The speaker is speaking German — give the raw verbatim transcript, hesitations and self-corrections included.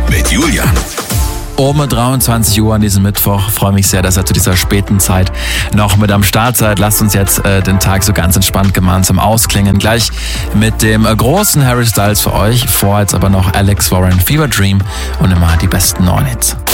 mit Julian. Um dreiundzwanzig Uhr an diesem Mittwoch. Freue mich sehr, dass ihr zu dieser späten Zeit noch mit am Start seid. Lasst uns jetzt äh, den Tag so ganz entspannt gemeinsam ausklingen. Gleich mit dem äh, großen Harry Styles für euch. Vor jetzt aber noch Alex Warren, Fever Dream und immer die besten neuen Hits.